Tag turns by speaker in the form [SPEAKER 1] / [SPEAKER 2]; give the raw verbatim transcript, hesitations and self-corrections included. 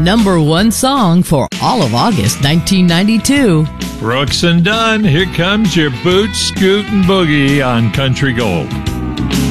[SPEAKER 1] number one song for all of August nineteen ninety-two.
[SPEAKER 2] Brooks and Dunn, here comes your boot scootin' boogie on Country Gold.